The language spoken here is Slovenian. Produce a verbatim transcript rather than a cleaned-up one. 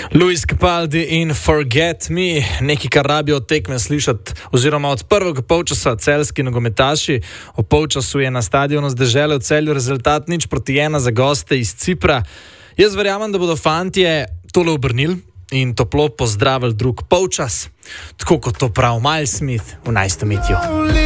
Luis Capaldi in Forget Me, nekaj, kar rabijo od tekme slišati, oziroma od prvega polčasa celjski nogometaši. O polčasu je na stadionu z Dežele v Celju rezultat nič proti ena za goste iz Cipra. Jaz verjamem, da bodo fantje tole obrnili in toplo pozdravili drug polčas, tako kot to pravi Miles Smith v Nice to Meet You.